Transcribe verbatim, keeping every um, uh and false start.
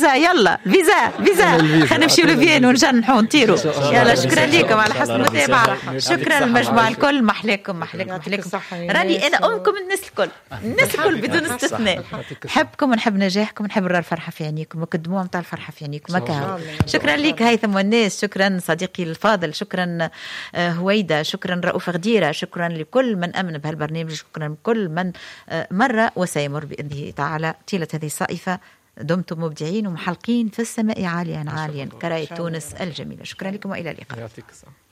فيزا يلا فيزا فيزا خلينا نمشيو لفين ونجنحوا ونطيروا. يلا شكرا لكم على حسن المتابعة. شكرا المجموعة الكل. محليكم محليكم محليكم. راني أنا أمكم الناس الكل الناس الكل بدون استثناء. نحبكم ونحب نجاحكم ونحب نرى الفرحة في عينيكم وكدموع متاع الفرحة في عينيكم. شكرا لك هيثم والناس. شكرا صديقي الفاضل. شكرا هويدا. شكرا رؤوف غديرة. شكرا لكل من أمن بهالبرنامج. شكرا لكل من مرة وسيمر بإذنه تعالى طيلة هذه الصائفة. دمتم مبدعين ومحلقين في السماء عاليا عاليا كراية تونس الجميلة. شكرا لكم وإلى اللقاء.